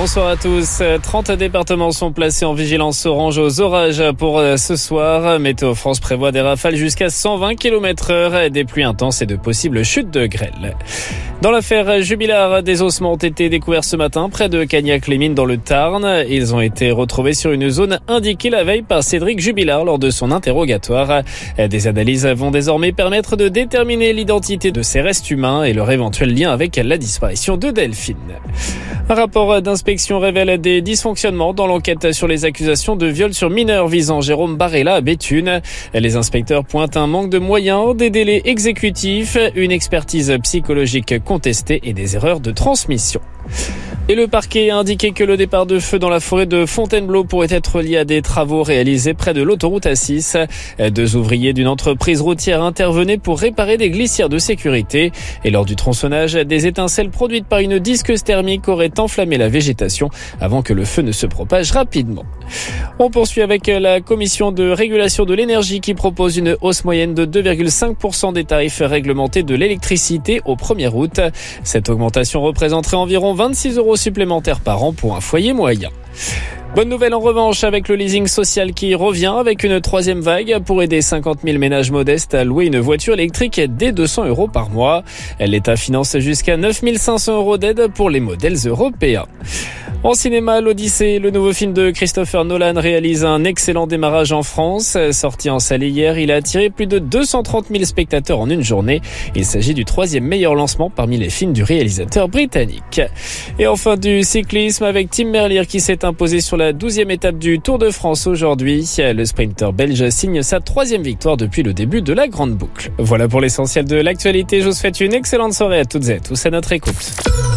Bonsoir à tous. 30 départements sont placés en vigilance orange aux orages pour ce soir. Météo France prévoit des rafales jusqu'à 120 km/h, des pluies intenses et de possibles chutes de grêle. Dans l'affaire Jubilard, des ossements ont été découverts ce matin près de Cagnac-les-Mines dans le Tarn. Ils ont été retrouvés sur une zone indiquée la veille par Cédric Jubilard lors de son interrogatoire. Des analyses vont désormais permettre de déterminer l'identité de ces restes humains et leur éventuel lien avec la disparition de Delphine. Un rapport d'inspection révèle des dysfonctionnements dans l'enquête sur les accusations de viol sur mineurs visant Jérôme Barella à Béthune. Les inspecteurs pointent un manque de moyens, des délais exécutifs, une expertise psychologique contestée et des erreurs de transmission. Et le parquet a indiqué que le départ de feu dans la forêt de Fontainebleau pourrait être lié à des travaux réalisés près de l'autoroute A6. 2 ouvriers d'une entreprise routière intervenaient pour réparer des glissières de sécurité. Et lors du tronçonnage, des étincelles produites par une disqueuse thermique auraient enflammé la végétation avant que le feu ne se propage rapidement. On poursuit avec la commission de régulation de l'énergie qui propose une hausse moyenne de 2,5% des tarifs réglementés de l'électricité au 1er août. Cette augmentation représenterait environ 26 € supplémentaires par an pour un foyer moyen. Bonne nouvelle en revanche avec le leasing social qui revient avec une 3e vague pour aider 50 000 ménages modestes à louer une voiture électrique dès 200 € par mois. L'État finance jusqu'à 9 500 € d'aide pour les modèles européens. En cinéma, l'Odyssée, le nouveau film de Christopher Nolan réalise un excellent démarrage en France. Sorti en salle hier, il a attiré plus de 230 000 spectateurs en une journée. Il s'agit du 3e meilleur lancement parmi les films du réalisateur britannique. Et enfin du cyclisme avec Tim Merlier qui s'est imposé sur la 12e étape du Tour de France aujourd'hui. Le sprinter belge signe sa 3e victoire depuis le début de la grande boucle. Voilà pour l'essentiel de l'actualité. Je vous souhaite une excellente soirée à toutes et à tous à notre écoute.